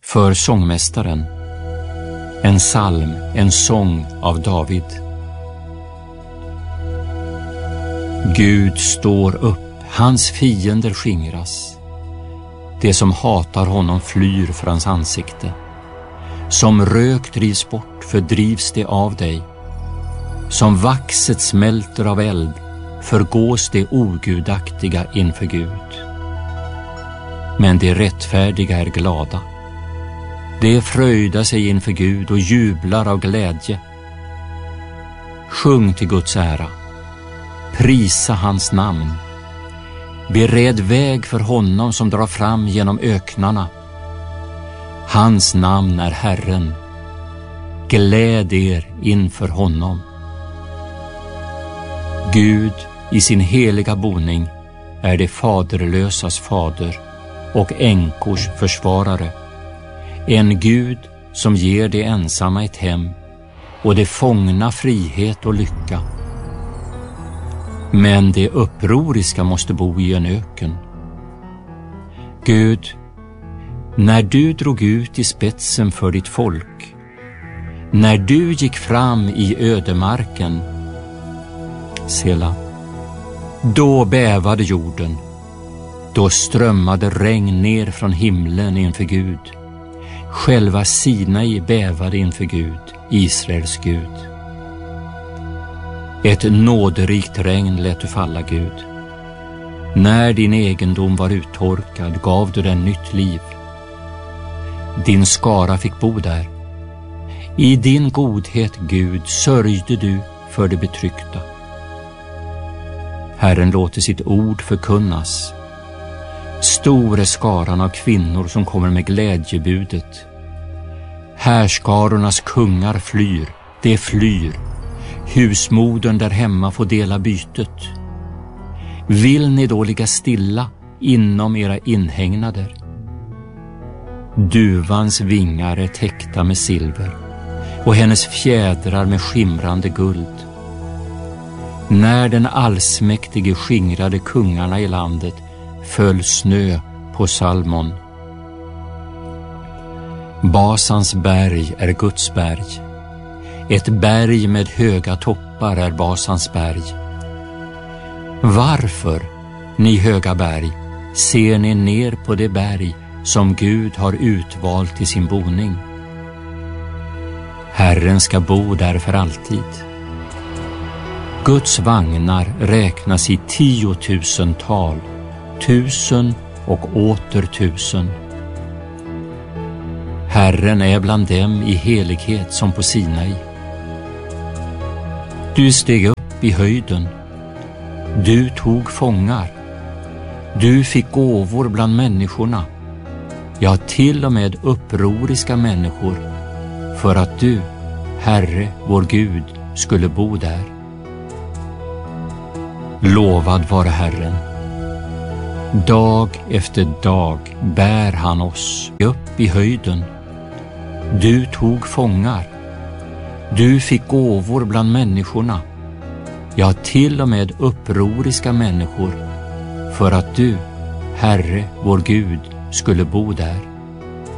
För sångmästaren, en psalm, en sång av David. Gud står upp, hans fiender skingras. Det som hatar honom flyr för hans ansikte. Som rök drivs bort, fördrivs det av dig. Som vaxet smälter av eld, förgås det ogudaktiga inför Gud. Men de rättfärdiga är glada. De fröjdar sig inför Gud och jublar av glädje. Sjung till Guds ära. Prisa hans namn. Bered väg för honom som drar fram genom öknarna. Hans namn är Herren. Gläd er inför honom. Gud i sin heliga boning är det faderlösas fader och änkors försvarare. En Gud som ger det ensamma ett hem och det fångna frihet och lycka. Men det upproriska måste bo i en öken. Gud, när du drog ut i spetsen för ditt folk, när du gick fram i ödemarken, Sela, då bävade jorden, då strömmade regn ner från himlen inför Gud. Själva Sinai bävade inför Gud, Israels Gud. Ett nåderikt regn lät du falla, Gud. När din egendom var uttorkad gav du den nytt liv. Din skara fick bo där. I din godhet, Gud, sörjde du för det betryckta. Herren låter sitt ord förkunnas. Stor är skaran av kvinnor som kommer med glädjebudet. Härskarornas kungar flyr, det flyr. Husmodern där hemma får dela bytet. Vill ni då ligga stilla inom era inhägnader? Duvans vingar är täckta med silver och hennes fjädrar med skimrande guld. När den allsmäktige skingrade kungarna i landet föll snö på Salmon. Basans berg är Guds berg. Ett berg med höga toppar är Basans berg. Varför, ni höga berg, ser ni ner på det berg som Gud har utvalt till sin boning? Herren ska bo där för alltid. Guds vagnar räknas i 10 000-tal, 1000 och åter 1000. Herren är bland dem i helighet som på Sinai. Du steg upp i höjden. Du tog fångar. Du fick gåvor bland människorna. Ja, till och med upproriska människor, för att du, Herre, vår Gud, skulle bo där. Lovad vare Herren. Dag efter dag bär han oss upp i höjden. Du tog fångar. Du fick gåvor bland människorna. Ja, till och med upproriska människor, för att du, Herre, vår Gud, skulle bo där.